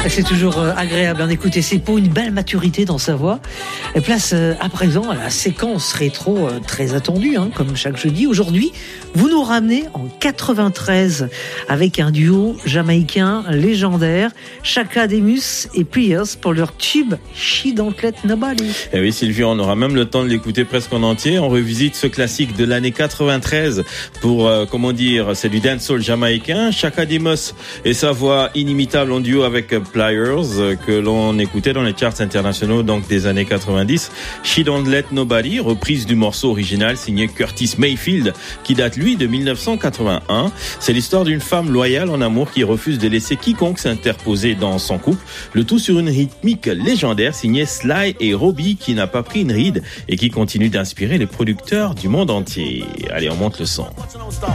C'est toujours agréable d'en écouter. C'est pour une belle maturité dans sa voix. Et place à présent à la séquence rétro très attendue, comme chaque jeudi. Aujourd'hui, vous nous ramenez en 93 avec un duo jamaïcain légendaire, Chaka Demus et Pliers pour leur tube She Don't Let Nobody. Et oui, Sylvie, on aura même le temps de l'écouter presque en entier. On revisite ce classique de l'année 93 pour, c'est du dancehall jamaïcain. Chaka Demus et sa voix inimitable en duo avec Pliers que l'on écoutait dans les charts internationaux donc des années 90. She Don't Let Nobody, reprise du morceau original signé Curtis Mayfield qui date lui de 1981. C'est l'histoire d'une femme loyale en amour qui refuse de laisser quiconque s'interposer dans son couple. Le tout sur une rythmique légendaire signée Sly et Robbie qui n'a pas pris une ride et qui continue d'inspirer les producteurs du monde entier. Allez, on monte le son.